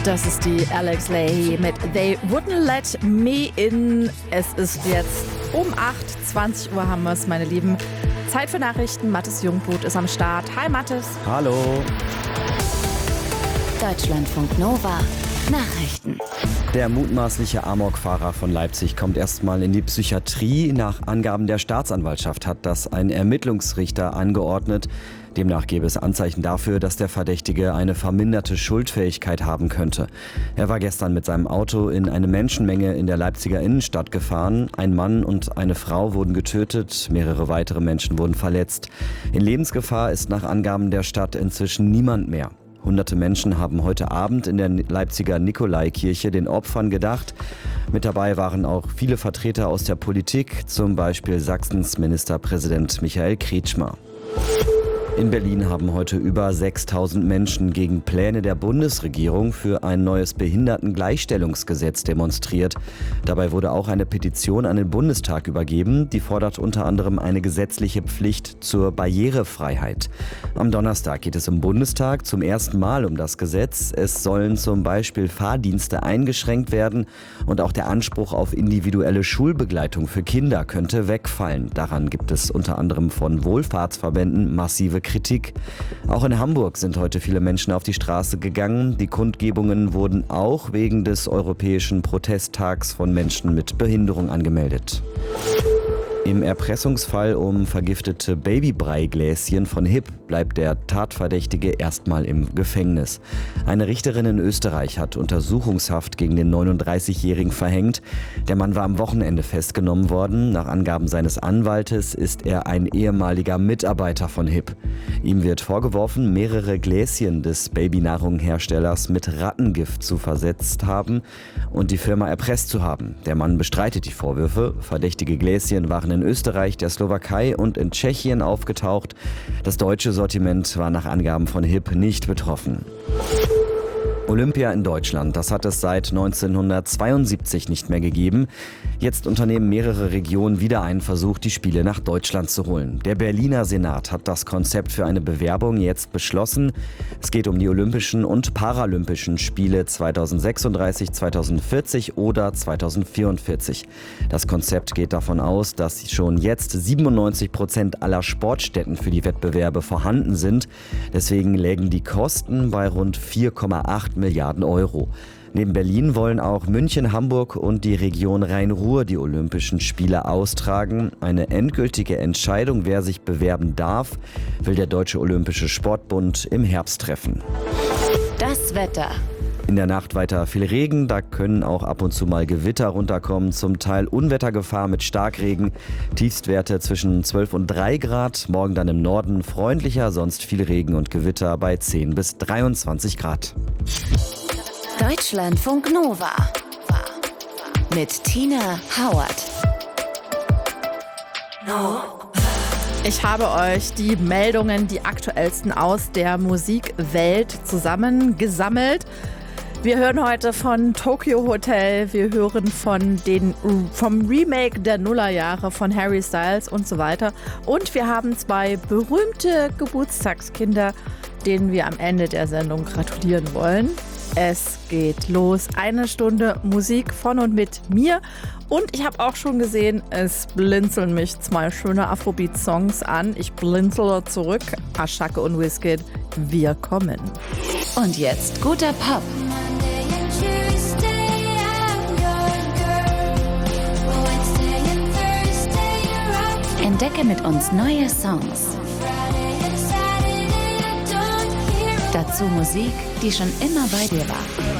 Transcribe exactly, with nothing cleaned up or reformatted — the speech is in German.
Das ist die Alex Lahey mit They Wouldn't Let Me In. Es ist jetzt um acht, zwanzig Uhr haben wir es, meine Lieben. Zeit für Nachrichten. Mathis Jungblut ist am Start. Hi Mathis. Hallo. Deutschlandfunk Nova. Nachrichten. Der mutmaßliche Amokfahrer von Leipzig kommt erstmal in die Psychiatrie. Nach Angaben der Staatsanwaltschaft hat das ein Ermittlungsrichter angeordnet. Demnach gäbe es Anzeichen dafür, dass der Verdächtige eine verminderte Schuldfähigkeit haben könnte. Er war gestern mit seinem Auto in eine Menschenmenge in der Leipziger Innenstadt gefahren. Ein Mann und eine Frau wurden getötet, mehrere weitere Menschen wurden verletzt. In Lebensgefahr ist nach Angaben der Stadt inzwischen niemand mehr. Hunderte Menschen haben heute Abend in der Leipziger Nikolaikirche den Opfern gedacht. Mit dabei waren auch viele Vertreter aus der Politik, zum Beispiel Sachsens Ministerpräsident Michael Kretschmer. In Berlin haben heute über sechstausend Menschen gegen Pläne der Bundesregierung für ein neues Behindertengleichstellungsgesetz demonstriert. Dabei wurde auch eine Petition an den Bundestag übergeben, die fordert unter anderem eine gesetzliche Pflicht zur Barrierefreiheit. Am Donnerstag geht es im Bundestag zum ersten Mal um das Gesetz. Es sollen zum Beispiel Fahrdienste eingeschränkt werden und auch der Anspruch auf individuelle Schulbegleitung für Kinder könnte wegfallen. Daran gibt es unter anderem von Wohlfahrtsverbänden massive Kritik. Auch in Hamburg sind heute viele Menschen auf die Straße gegangen. Die Kundgebungen wurden auch wegen des Europäischen Protesttags von Menschen mit Behinderung angemeldet. Im Erpressungsfall um vergiftete Babybreigläschen von Hip bleibt der Tatverdächtige erstmal im Gefängnis. Eine Richterin in Österreich hat Untersuchungshaft gegen den neununddreißigjährigen verhängt. Der Mann war am Wochenende festgenommen worden. Nach Angaben seines Anwaltes ist er ein ehemaliger Mitarbeiter von Hip. Ihm wird vorgeworfen, mehrere Gläschen des Babynahrungherstellers mit Rattengift zu versetzt haben und die Firma erpresst zu haben. Der Mann bestreitet die Vorwürfe. Verdächtige Gläschen waren in Österreich, der Slowakei und in Tschechien aufgetaucht. Das deutsche Sortiment war nach Angaben von Hip nicht betroffen. Olympia in Deutschland, das hat es seit neunzehnhundertzweiundsiebzig nicht mehr gegeben. Jetzt unternehmen mehrere Regionen wieder einen Versuch, die Spiele nach Deutschland zu holen. Der Berliner Senat hat das Konzept für eine Bewerbung jetzt beschlossen. Es geht um die Olympischen und Paralympischen Spiele zweitausendsechsunddreißig, zweitausendvierzig oder zweitausendvierundvierzig. Das Konzept geht davon aus, dass schon jetzt siebenundneunzig Prozent aller Sportstätten für die Wettbewerbe vorhanden sind. Deswegen lägen die Kosten bei rund vier Komma acht Milliarden Euro. Neben Berlin wollen auch München, Hamburg und die Region Rhein-Ruhr die Olympischen Spiele austragen. Eine endgültige Entscheidung, wer sich bewerben darf, will der Deutsche Olympische Sportbund im Herbst treffen. Das Wetter. In der Nacht weiter viel Regen, da können auch ab und zu mal Gewitter runterkommen, zum Teil Unwettergefahr mit Starkregen, Tiefstwerte zwischen zwölf und drei Grad, morgen dann im Norden freundlicher, sonst viel Regen und Gewitter bei zehn bis dreiundzwanzig Grad. Deutschlandfunk Nova mit Tina Howard. Ich habe euch die Meldungen, die aktuellsten aus der Musikwelt zusammengesammelt. Wir hören heute von Tokyo Hotel, wir hören von den, vom Remake der Nullerjahre von Harry Styles und so weiter. Und wir haben zwei berühmte Geburtstagskinder, denen wir am Ende der Sendung gratulieren wollen. Es geht los. Eine Stunde Musik von und mit mir. Und ich habe auch schon gesehen, es blinzeln mich zwei schöne Afrobeat-Songs an. Ich blinzele zurück. Ashake und Wizkid, wir kommen. Und jetzt guter Pop. Entdecke mit uns neue Songs. Dazu Musik, die schon immer bei dir war.